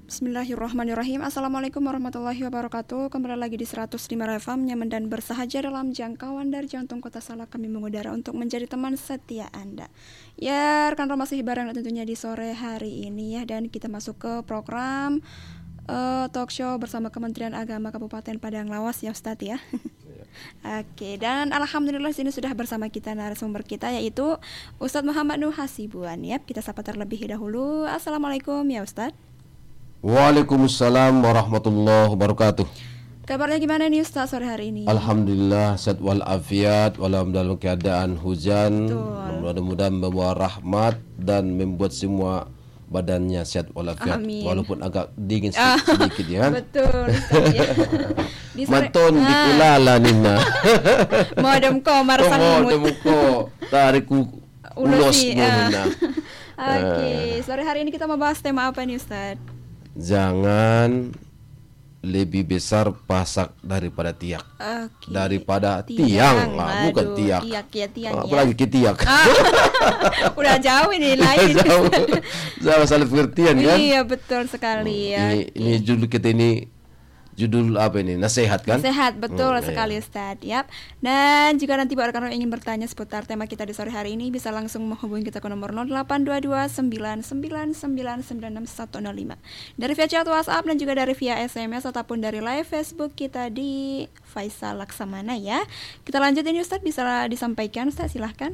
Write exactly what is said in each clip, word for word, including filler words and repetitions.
Bismillahirrahmanirrahim. Assalamualaikum warahmatullahi wabarakatuh. Kembali lagi di seratus lima F M, nyaman dan bersahaja dalam jangkauan dari jantung kota Salak. Kami mengudara untuk menjadi teman setia Anda. Ya, rekan rekan masih bareng tentunya di sore hari ini ya. Dan kita masuk ke program uh, talk show bersama Kementerian Agama Kabupaten Padang Lawas ya Ustadz ya. Oke, dan alhamdulillah sini sudah bersama kita narasumber kita yaitu Ustadz Muhammad Nuh Hasibuan ya. Kita sapa terlebih dahulu. Assalamualaikum ya Ustadz. Waalaikumsalam warahmatullahi wabarakatuh. Kabarnya gimana nih Ustaz sore hari ini? Alhamdulillah sehat walafiat, walau dalam keadaan hujan. Betul. Mudah-mudahan membawa rahmat dan membuat semua badannya sehat walafiat. Amin. Walaupun agak dingin sedikit, sedikit ya. Betul Ustaz, ya. Di sore- Maton di Ah. kulala nina. Modem ko marasang Oh, imut. temu ko tariku ulos Ulosi, mo ah. nina. Oke, sore hari ini kita mau bahas tema apa nih Ustaz? Jangan lebih besar pasak daripada tiak. Oke. Daripada tiang, lah, bukan Aduh, tiak. Tiak ya tiang Ah, ya. apalagi ketiak. Ah, udah jauh ini lain. Jauh, jauh salah pengertian kan? Iya betul sekali ya. Ini, ini judul kita ini judul apa ini? Nasihat kan? Sehat, betul Hmm, sekali iya. Ustadz. Yap. Dan jika nanti buat rekan-rekan ingin bertanya seputar tema kita di sore hari ini, bisa langsung menghubungi kita ke nomor nol delapan dua dua sembilan sembilan sembilan sembilan enam satu nol lima dari via chat WhatsApp dan juga dari via S M S ataupun dari live Facebook kita di Faisal Laksamana ya. Kita lanjut ini Ustadz, bisa disampaikan Ustadz, silahkan.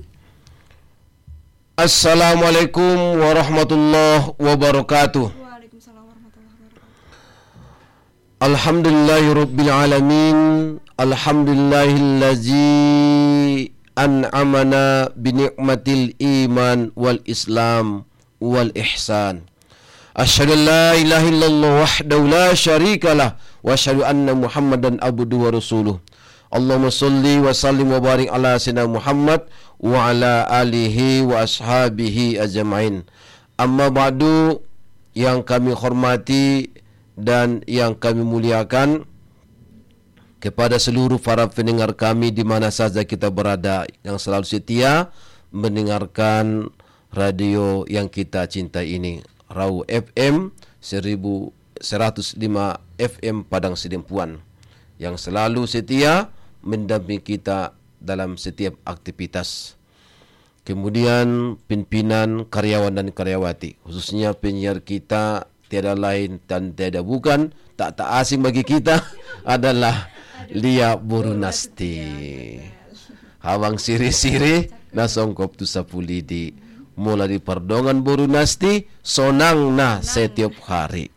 Assalamualaikum warahmatullahi wabarakatuh. Waalaikumsalam warahmatullahi wabarakatuh. Alhamdulillahirabbil alamin. Alhamdulillahillazi an'amana bi ni'matil iman wal islam wal ihsan. Asyhadu an la ilaha illallah wahdahu la syarikalah wa asyhadu anna Muhammadan abduhu wa rasuluh. Allahumma shalli wa sallim wa barik ala sayyidina Muhammad wa ala alihi wa ashabihi ajma'in. Amma ba'du, yang kami hormati dan yang kami muliakan, kepada seluruh para pendengar kami di mana saja kita berada yang selalu setia mendengarkan radio yang kita cintai ini, Rau F M seribu seratus lima F M Padang Sidempuan, yang selalu setia mendampingi kita dalam setiap aktivitas. Kemudian pimpinan, karyawan dan karyawati, khususnya penyiar kita tiada lain dan tiada bukan, tak tak asing bagi kita adalah Lia Borunasti. Hawang siri-siri nasongkop tu sapulidi. Mula di pardongan Borunasti sonang na setiap hari.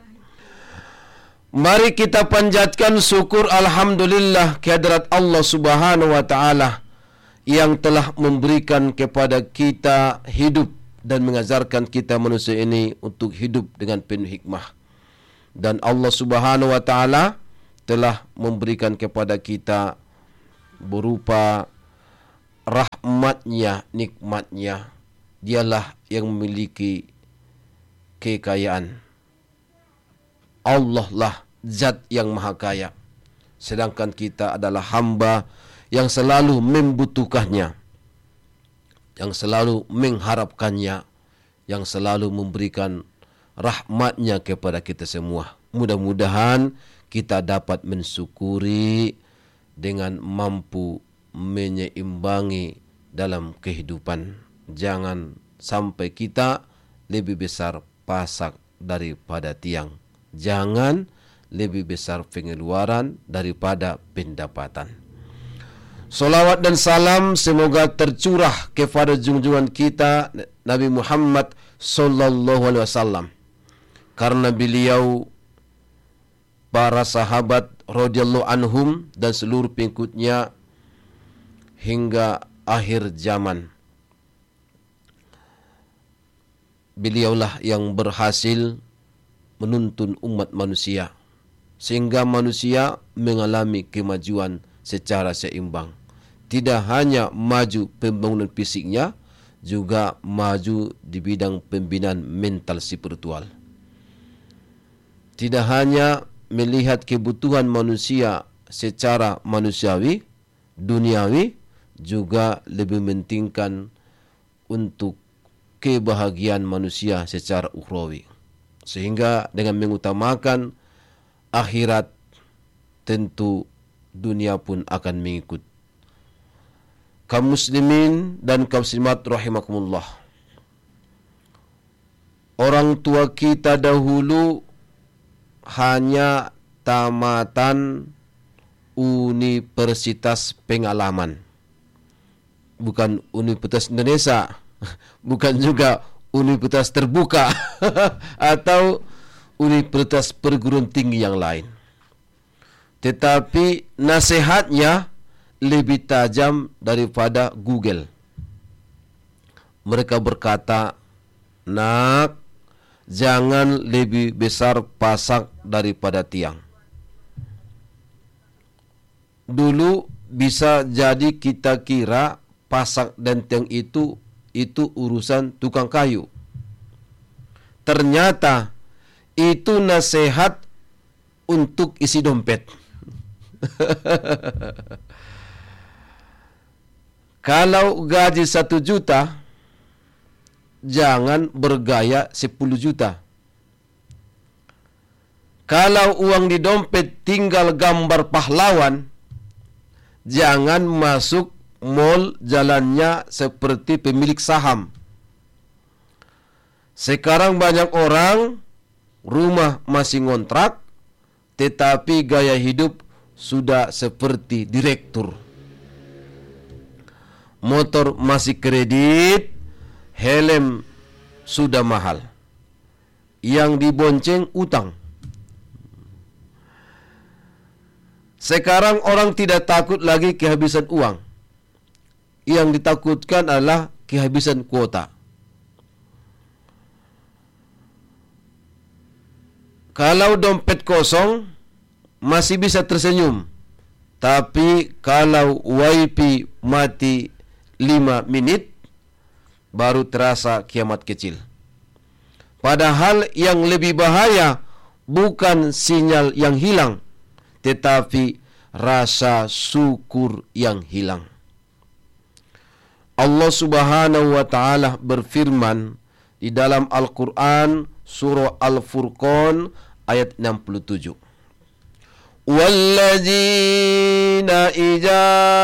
Mari kita panjatkan syukur alhamdulillah kehadirat Allah Subhanahu wa taala yang telah memberikan kepada kita hidup dan mengajarkan kita manusia ini untuk hidup dengan penuh hikmah. Dan Allah Subhanahu wa taala telah memberikan kepada kita berupa rahmatnya, nikmatnya. Dialah yang memiliki kekayaan. Allah lah zat yang maha kaya, sedangkan kita adalah hamba yang selalu membutuhkannya, yang selalu mengharapkannya, yang selalu memberikan rahmatnya kepada kita semua. Mudah-mudahan kita dapat mensyukuri dengan mampu menyeimbangi dalam kehidupan. Jangan sampai kita lebih besar pasak daripada tiang. Jangan lebih besar pengeluaran daripada pendapatan. Salawat dan salam semoga tercurah kepada junjungan kita Nabi Muhammad sallallahu alaihi wasallam, karena beliau, para sahabat radhiyallahu anhum dan seluruh pengikutnya hingga akhir zaman, beliaulah yang berhasil menuntun umat manusia sehingga manusia mengalami kemajuan secara seimbang. Tidak hanya maju pembangunan fisiknya, juga maju di bidang pembinaan mental spiritual. Tidak hanya melihat kebutuhan manusia secara manusiawi, duniawi, juga lebih mementingkan untuk kebahagiaan manusia secara ukhrawi. Sehingga dengan mengutamakan akhirat, tentu dunia pun akan mengikut. Kaum muslimin dan kaum muslimat rahimakumullah. Orang tua kita dahulu hanya tamatan Universitas Pengalaman, bukan Universitas Indonesia, bukan juga universitas terbuka atau universitas perguruan tinggi yang lain. Tetapi nasihatnya lebih tajam daripada Google. Mereka berkata, nak, jangan lebih besar pasak daripada tiang. Dulu bisa jadi kita kira pasak dan tiang itu itu urusan tukang kayu. Ternyata itu nasihat untuk isi dompet. Kalau gaji satu juta, jangan bergaya sepuluh juta. Kalau uang di dompet tinggal gambar pahlawan, jangan masuk mall jalannya seperti pemilik saham. Sekarang banyak orang rumah masih ngontrak, tetapi gaya hidup sudah seperti direktur. Motor masih kredit, helm sudah mahal. Yang dibonceng utang. Sekarang orang tidak takut lagi kehabisan uang. Yang ditakutkan adalah kehabisan kuota. Kalau dompet kosong, masih bisa tersenyum. Tapi kalau wifi mati lima menit, baru terasa kiamat kecil. Padahal yang lebih bahaya bukan sinyal yang hilang, tetapi rasa syukur yang hilang. Allah Subhanahu wa ta'ala berfirman di dalam Al-Quran surah Al-Furqan ayat enam puluh tujuh. Walladzina idza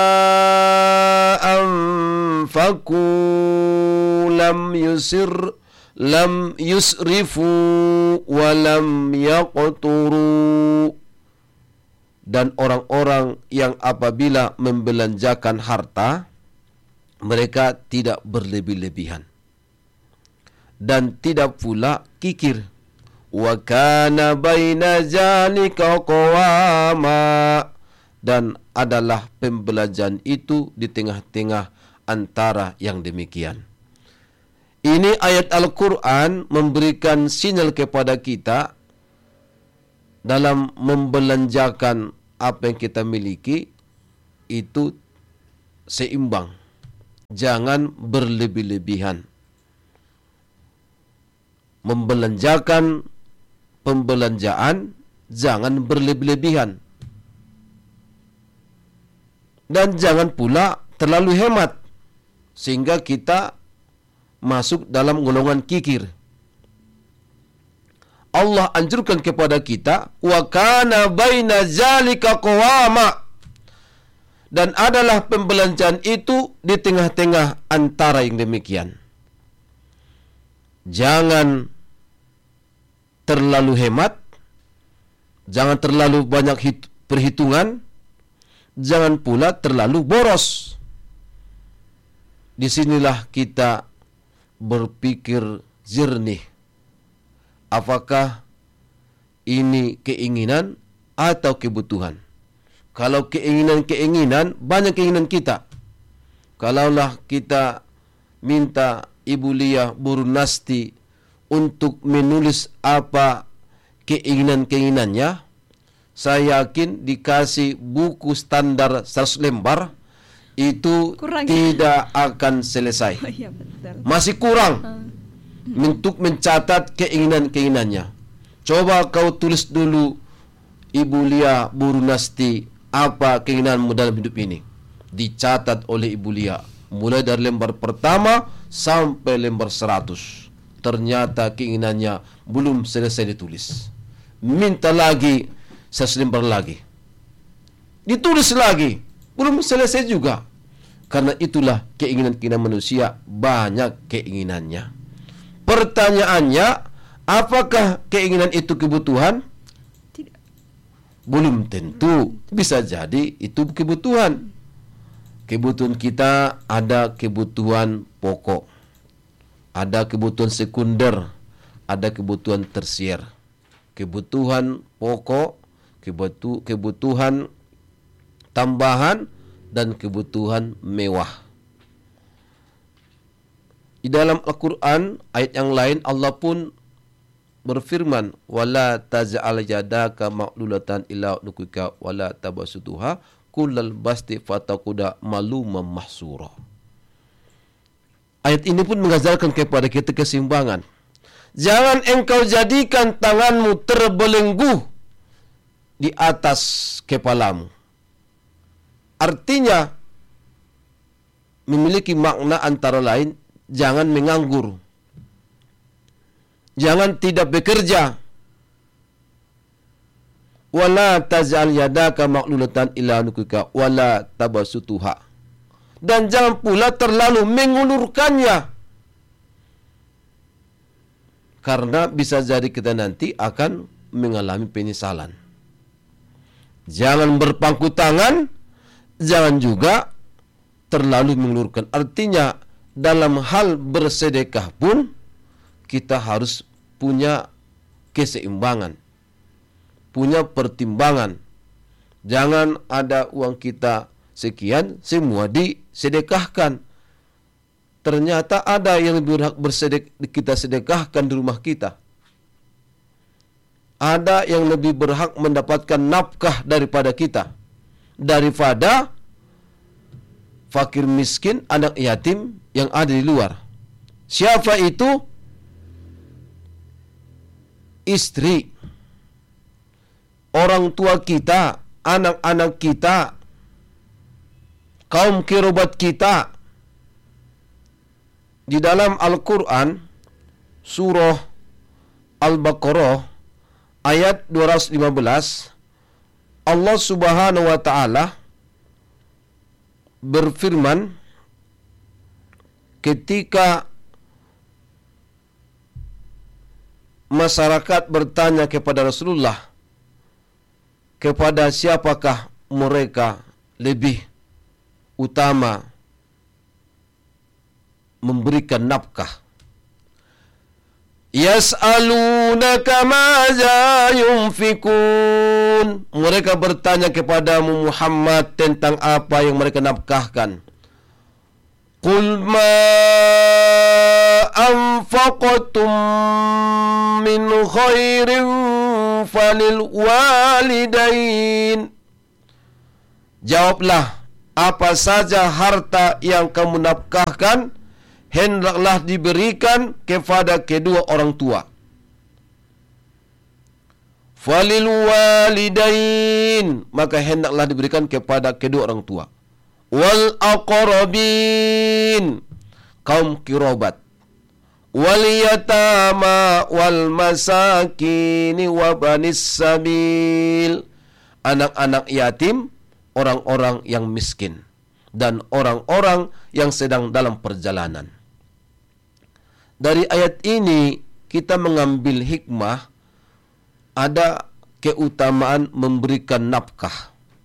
anfaqu lam yusir lam yusrifu wa lam yaqturu. Dan orang-orang yang apabila membelanjakan harta, mereka tidak berlebih-lebihan dan tidak pula kikir. Wa kana baina zalika qawama, dan adalah pembelanjaan itu di tengah-tengah antara yang demikian. Ini ayat Al-Quran memberikan sinyal kepada kita dalam membelanjakan apa yang kita miliki itu seimbang. Jangan berlebih-lebihan. Membelanjakan pembelanjaan jangan berlebih-lebihan. Dan jangan pula terlalu hemat sehingga kita masuk dalam golongan kikir. Allah anjurkan kepada kita, wa kana baina zalika qawama, dan adalah pembelanjaan itu di tengah-tengah antara yang demikian. Jangan terlalu hemat, jangan terlalu banyak hit- perhitungan, jangan pula terlalu boros. Disinilah kita berpikir jernih. Apakah ini keinginan atau kebutuhan? Kalau keinginan-keinginan, banyak keinginan kita. Kalaulah kita minta Ibu Lia Burunasti untuk menulis apa keinginan-keinginannya, saya yakin dikasih buku standar seratus lembar, itu kurang, tidak ya? akan selesai. Oh, iya, betul. Masih kurang uh. untuk mencatat keinginan-keinginannya. Coba kau tulis dulu, Ibu Lia Burunasti, apa keinginanmu dalam hidup ini. Dicatat oleh Ibu Lia, mulai dari lembar pertama sampai lembar seratus. ternyata keinginannya belum selesai ditulis. Minta lagi, seselembar lagi. Ditulis lagi, belum selesai juga. Karena itulah keinginan-keinginan manusia, banyak keinginannya. Pertanyaannya, apakah keinginan itu kebutuhan? Tidak. Belum tentu. Bisa jadi itu kebutuhan. Kebutuhan kita ada kebutuhan pokok, ada kebutuhan sekunder, ada kebutuhan tersier. Kebutuhan pokok, kebutu, kebutuhan tambahan, dan kebutuhan mewah. Di dalam Al-Quran, ayat yang lain Allah pun berfirman, wala taj'al yadaka ma'lulatan ila unuqika wala tabasutuha kullal basti fataquda malumam mahsura. Ayat ini pun mengajarkan kepada kita keseimbangan. Jangan engkau jadikan tanganmu terbelenggu di atas kepalamu. Artinya memiliki makna antara lain, jangan menganggur, jangan tidak bekerja. Wala taj'al yadaka ma'lulatan ila unuqika wala tabasutuha. Dan jangan pula terlalu mengulurkannya. Karena bisa jadi kita nanti akan mengalami penyesalan. Jangan berpangku tangan, jangan juga terlalu mengulurkan. Artinya dalam hal bersedekah pun kita harus punya keseimbangan, punya pertimbangan. Jangan ada uang kita sekian semua disedekahkan. Ternyata ada yang lebih berhak bersedek, kita sedekahkan di rumah kita. Ada yang lebih berhak mendapatkan nafkah daripada kita, daripada fakir miskin, anak yatim yang ada di luar. Siapa itu? Istri, orang tua kita, anak-anak kita, kaum kerabat kita. Di dalam Al-Quran, surah Al-Baqarah, ayat dua ratus lima belas, Allah Subhanahu wa Ta'ala berfirman ketika masyarakat bertanya kepada Rasulullah, kepada siapakah mereka lebih utama memberikan nafkah. Yas'alunaka maza yunfikun. Mereka bertanya kepadamu Muhammad tentang apa yang mereka nafkahkan. Qul ma anfaqtum min khairin falil walidain. Jawablah, apa saja harta yang kamu nafkahkan hendaklah diberikan kepada kedua orang tua. Falil walidain, maka hendaklah diberikan kepada kedua orang tua. Wal aqrabin, kaum kirabat. Wal yatama wal masakin wa banis sabil, anak-anak yatim, orang-orang yang miskin, dan orang-orang yang sedang dalam perjalanan. Dari ayat ini kita mengambil hikmah, ada keutamaan memberikan nafkah.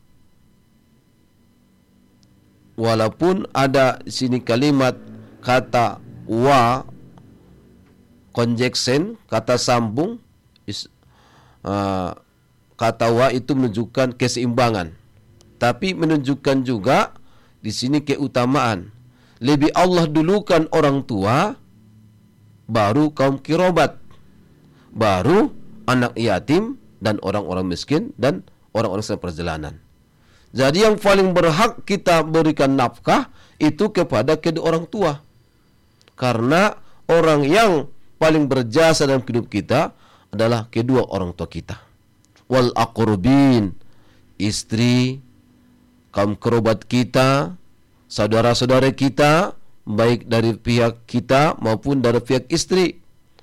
Walaupun ada di sini kalimat kata wa, conjunction, kata sambung, is, uh, kata wa itu menunjukkan keseimbangan, tapi menunjukkan juga di sini keutamaan. Lebih Allah dulukan orang tua, baru kaum kirabat, baru anak yatim dan orang-orang miskin dan orang-orang sedang perjalanan. Jadi yang paling berhak kita berikan nafkah itu kepada kedua orang tua. Karena orang yang paling berjasa dalam hidup kita adalah kedua orang tua kita. Wal aqrabin, istri, kaum kerabat kita, saudara-saudara kita, baik dari pihak kita maupun dari pihak istri.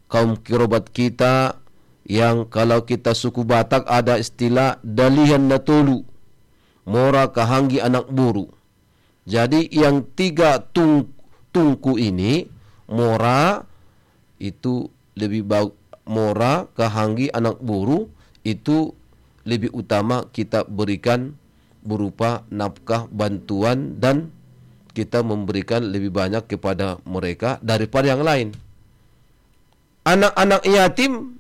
kaum kerabat kita yang kalau kita suku Batak ada istilah dalihan natolu, mora kahanggi anak buru. Jadi yang tiga tung, tungku ini, mora itu lebih bagus, mora kahanggi anak buru itu lebih utama kita berikan berupa nafkah, bantuan, dan kita memberikan lebih banyak kepada mereka daripada yang lain. Anak-anak yatim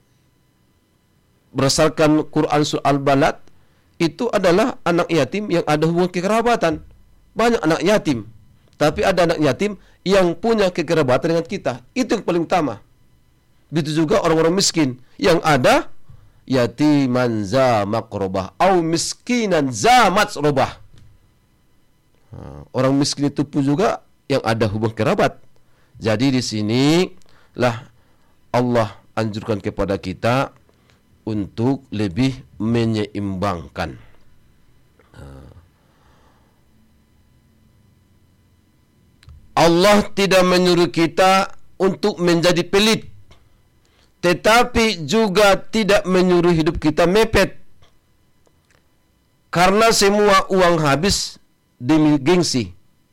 berdasarkan Quran surah Al-Balad itu adalah anak yatim yang ada hubungan kekerabatan. Banyak anak yatim, tapi ada anak yatim yang punya kekerabatan dengan kita. Itu yang paling utama. Begitu juga orang-orang miskin yang ada yatiman za maqrabah au miskinan za matsrabah. Orang miskin itu pun juga yang ada hubungan kerabat. Jadi di sini lah Allah anjurkan kepada kita untuk lebih menyeimbangkan. Allah tidak menyuruh kita untuk menjadi pelit, tetapi juga tidak menyuruh hidup kita mepet. Karena semua uang habis demi gengsi.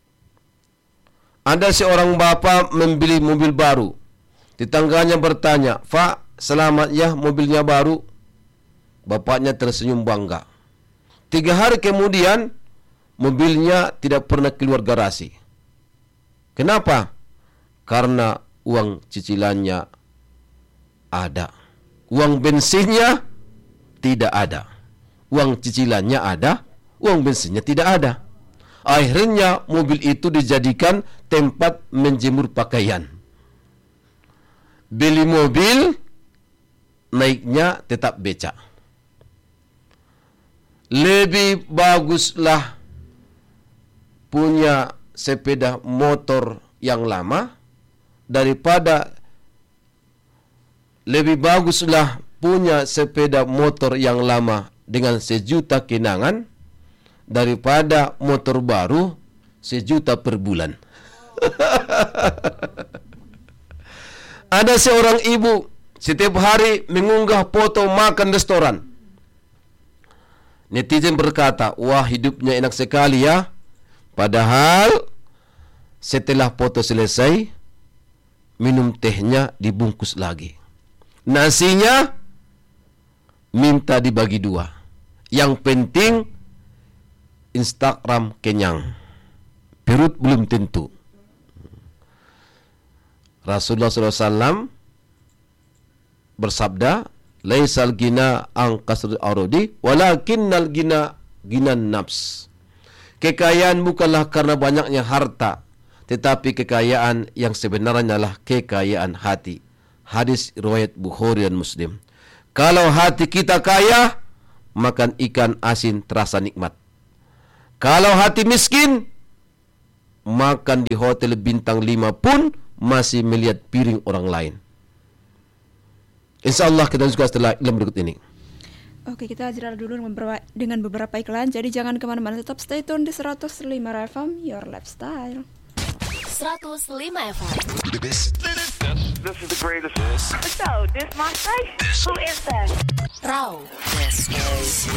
Ada seorang bapa membeli mobil baru. Tetangganya bertanya, "Pak, selamat ya mobilnya baru." Bapaknya tersenyum bangga. Tiga hari kemudian, mobilnya tidak pernah keluar garasi. Kenapa? Karena uang cicilannya ada. Uang bensinnya tidak ada. Uang cicilannya ada, uang bensinnya tidak ada. Akhirnya mobil itu dijadikan tempat menjemur pakaian. Beli mobil, naiknya tetap becak. Lebih baguslah punya sepeda motor yang lama daripada lebih baguslah punya sepeda motor yang lama dengan sejuta kenangan daripada motor baru sejuta per bulan. Ada seorang ibu setiap hari mengunggah foto makan restoran. Netizen berkata, "Wah, hidupnya enak sekali ya." Padahal setelah foto selesai, minum tehnya dibungkus lagi. Nasinya minta dibagi dua. Yang penting Instagram kenyang, perut belum tentu. Rasulullah shallallahu alaihi wasallam bersabda, "Laisal gina an kasrul arudi, walakinnal gina ginan nafs." Kekayaan bukanlah karena banyaknya harta, tetapi kekayaan yang sebenarnya adalah kekayaan hati. Hadis riwayat Bukhari dan Muslim. Kalau hati kita kaya, makan ikan asin terasa nikmat. Kalau hati miskin, makan di hotel bintang lima pun masih melihat piring orang lain. Insyaallah kita juga setelah ilmu berikut ini. Oke, kita jeda dulu dengan beberapa, dengan beberapa iklan. Jadi jangan kemana-mana, tetap stay tune di seratus lima F M, Your Lifestyle. seratus lima F M. This, this, this is the greatest. So, this my station? Who is that? Raw. This is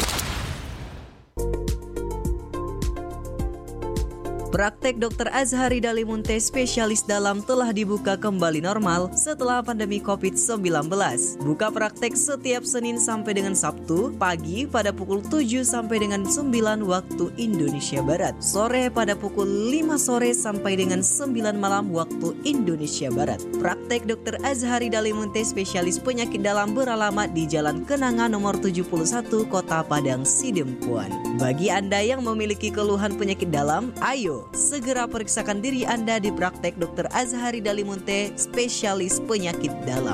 Praktek Dokter Azhari Dalimunte spesialis dalam telah dibuka kembali normal setelah pandemi covid sembilan belas. Buka praktek setiap Senin sampai dengan Sabtu, pagi pada pukul tujuh sampai dengan sembilan waktu Indonesia Barat, sore pada pukul lima sore sampai dengan sembilan malam waktu Indonesia Barat. Praktek Dokter Azhari Dalimunte spesialis penyakit dalam beralamat di Jalan Kenanga nomor tujuh puluh satu, Kota Padang, Sidempuan. Bagi Anda yang memiliki keluhan penyakit dalam, ayo segera periksakan diri Anda di praktek Dokter Azhari Dalimunte, spesialis penyakit dalam.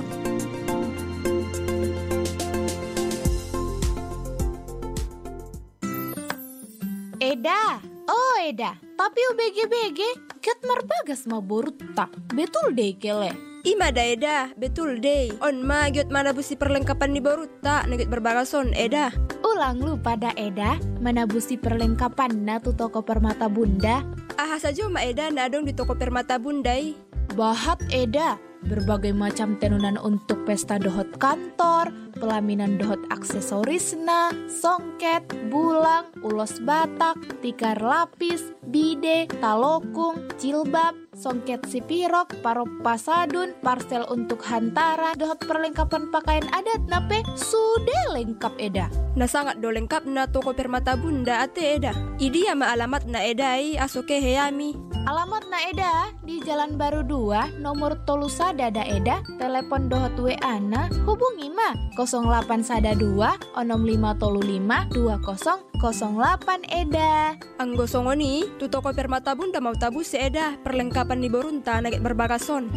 Eda, oh Eda, tapi U B G B G, ket marbagas maburta, betul deh kele. Ima da Eda, betul deh. On ma giot mana busi perlengkapan di Boruta, negit berbagason Eda. Ulang lu pada Eda, mana busi perlengkapan na tu toko permata bunda. Aha saja ma Eda na dong di toko permata bundai. Bahat Eda, berbagai macam tenunan untuk pesta dohot kantor, pelaminan dohot aksesorisna, songket, bulang, ulos batak, tikar lapis, bide, talokung, jilbab, songket sipirok, parop pasadun, parsel untuk hantara, dohot perlengkapan pakaian adat nape sudah lengkap eda. Na sangat do lengkap na toko permata bunda ate eda. Idi ama alamat na edai asoke heyami. Alamat na eda di Jalan Baru dua, nomor tolu sada da eda, telepon dohot W A na, hubungi ma nol delapan sada dua, onom lima tolu lima, dua nol nol delapan eda. Anggo songoni, tu toko permata bunda mau tabu si eda, perlengkapan di Borunta naget berbagason.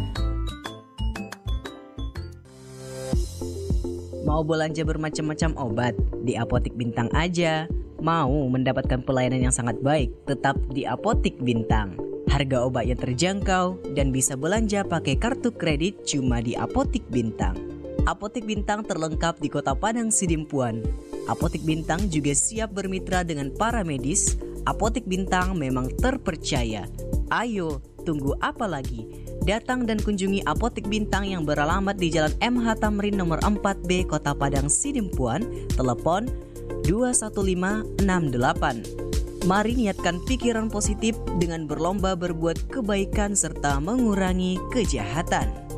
Mau belanja bermacam-macam obat? Di Apotik Bintang aja. Mau mendapatkan pelayanan yang sangat baik? Tetap di Apotik Bintang. Harga obat yang terjangkau dan bisa belanja pakai kartu kredit cuma di Apotik Bintang. Apotik Bintang terlengkap di Kota Padang Sidimpuan. Apotik Bintang juga siap bermitra dengan para medis. Apotik Bintang memang terpercaya. Ayo, tunggu apa lagi? Datang dan kunjungi Apotik Bintang yang beralamat di Jalan M H Tamrin nomor empat B, Kota Padang Sidimpuan. Telepon dua satu lima enam delapan. Mari niatkan pikiran positif dengan berlomba berbuat kebaikan serta mengurangi kejahatan.